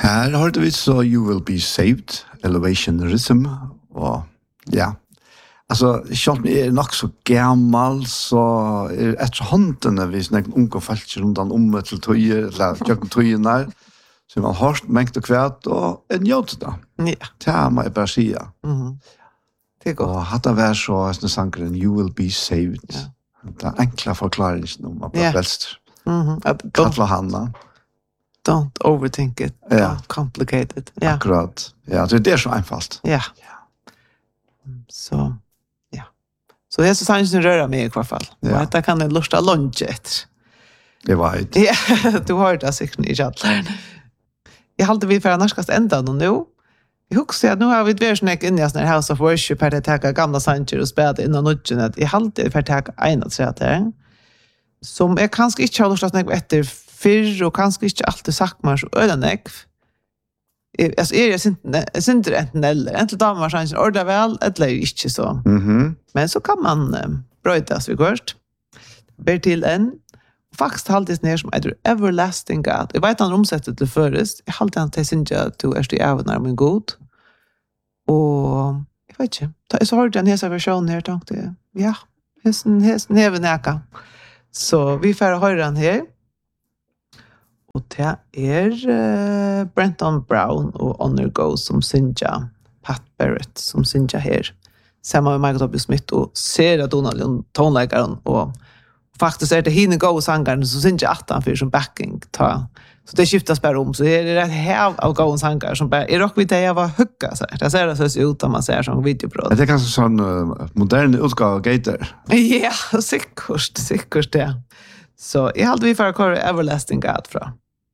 Her hørte vi så You Will Be Saved, Elevation Rhythm, og ja, altså, selv nok så gammel, så etter håndene hvis noen unge folk rundt om til tøyer, eller kjøkken tøyene, så man har hørt mengt og kvært, og en gjød da. Ja. Det må jeg bare si. Det er godt. Og hadde vært så, sangeren You Will Be Saved. Ja. Det er enkla forklaringen om at det er frelst. Katla Hanna. Don't overthink it. Ja. Complicate it. Ja. Akkurat. Ja, det er så einfalt. Ja. Så, ja. Så jeg så sannsyn rører meg i hvert fall. Ja. Og dette kan jeg lusta lunge etter. Det var det. Ja, du har det sikkert ikke alt. Jeg halte vi for norskast enda nå. Jeg husker at nå har vi vært snakket inn i en House of Worship her til å ta gamle sanger og spille innan nødgen. Jeg halte for å ta en av tre som jeg kanskje ikke har lyst til å snakke etter før, og kanskje ikke alltid sagt meg så øyne altså, jeg synes det enten eller. Enten damer sanger ordentlig vel, eller ikke så. Men så kan man brøyte oss vi først. Ber til en. Faktisk halte jeg som heter Everlasting God. Jeg vet han omsetter til først. Jeg halte han til synes at du er i ævnar min god. Og jeg vet ikke. Så hørte jeg en hese versjon her, tenkte jeg. Ja, hesten hever næka. Så vi får høre han her. Og det er Brenton Brown og Honor Go som synes Pat Barrett som synes her. Sammen med Michael W. Smith og Sarah Donald, tonleggeren, og faktisk det hine gode sangerne som synes at han fyrer som backing ta. Så det skiftas bare om. Så det er et hev av gode sangere som bare, rock vid det jeg var hugga. Det ser det så ut om man ser sånn videobrott. Det er kanskje sånn moderne utgave av Gator. Ja, sikkert det. Så jeg halte vi for å kåre Everlasting God fra.